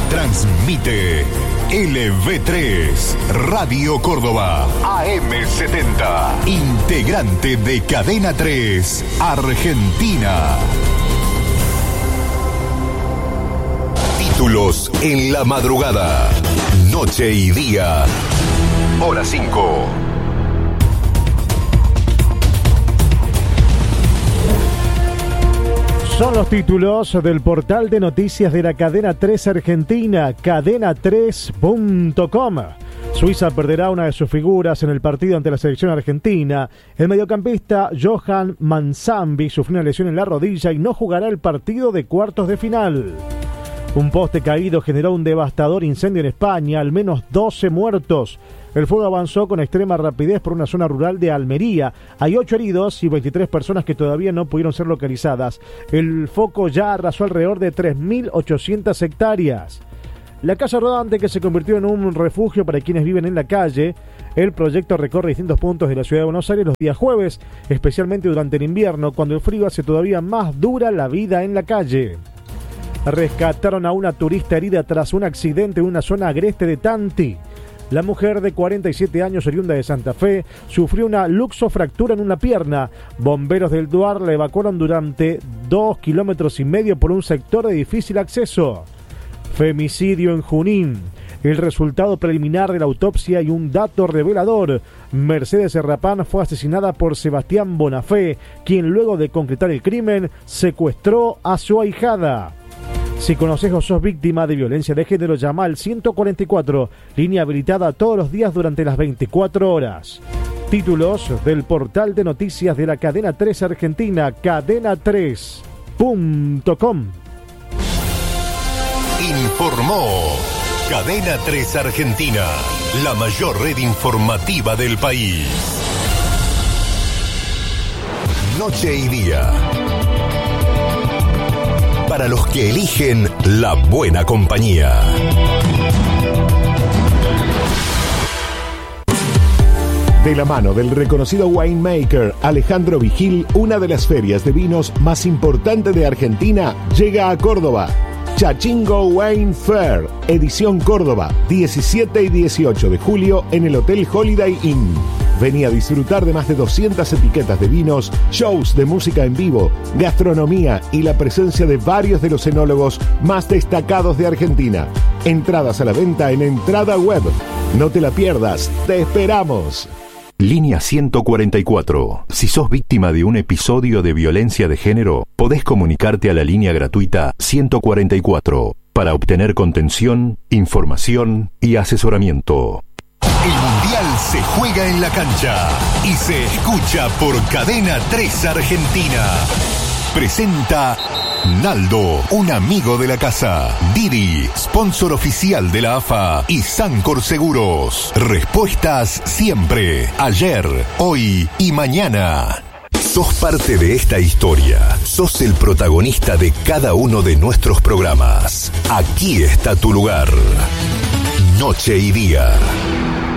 Transmite LV3 Radio Córdoba AM70, integrante de Cadena 3 Argentina. Títulos en la madrugada, noche y día, hora 5. Son los títulos del portal de noticias de la Cadena 3 Argentina, cadena3.com. Suiza perderá una de sus figuras en el partido ante la selección argentina. El mediocampista Johan Manzambi sufrió una lesión en la rodilla y no jugará el partido de cuartos de final. Un poste caído generó un devastador incendio en España, al menos 12 muertos. El fuego avanzó con extrema rapidez por una zona rural de Almería. Hay 8 heridos y 23 personas que todavía no pudieron ser localizadas. El foco ya arrasó alrededor de 3.800 hectáreas. La casa rodante, que se convirtió en un refugio para quienes viven en la calle. El proyecto recorre distintos puntos de la ciudad de Buenos Aires los días jueves, especialmente durante el invierno, cuando el frío hace todavía más dura la vida en la calle. Rescataron a una turista herida tras un accidente en una zona agreste de Tanti. La mujer de 47 años, oriunda de Santa Fe, sufrió una luxofractura en una pierna. Bomberos del Duar la evacuaron durante 2,5 kilómetros por un sector de difícil acceso. Femicidio en Junín. El resultado preliminar de la autopsia y un dato revelador. Mercedes Serrapán fue asesinada por Sebastián Bonafé, quien luego de concretar el crimen secuestró a su ahijada. Si conoces o sos víctima de violencia de género, llama al 144, línea habilitada todos los días durante las 24 horas. Títulos del portal de noticias de la Cadena 3 Argentina, cadena3.com. Informó Cadena 3 Argentina, la mayor red informativa del país. Noche y día, para los que eligen la buena compañía. De la mano del reconocido winemaker Alejandro Vigil, una de las ferias de vinos más importantes de Argentina llega a Córdoba. Chachingo Wine Fair, edición Córdoba, 17 y 18 de julio en el Hotel Holiday Inn. Vení a disfrutar de más de 200 etiquetas de vinos, shows de música en vivo, gastronomía y la presencia de varios de los enólogos más destacados de Argentina. Entradas a la venta en Entrada Web. No te la pierdas, te esperamos. Línea 144. Si sos víctima de un episodio de violencia de género, podés comunicarte a la línea gratuita 144 para obtener contención, información y asesoramiento. El Mundial se juega en la cancha y se escucha por Cadena 3 Argentina. Presenta Naldo, un amigo de la casa. Didi, sponsor oficial de la AFA y Sancor Seguros. Respuestas siempre, ayer, hoy y mañana. Sos parte de esta historia. Sos el protagonista de cada uno de nuestros programas. Aquí está tu lugar. Noche y día.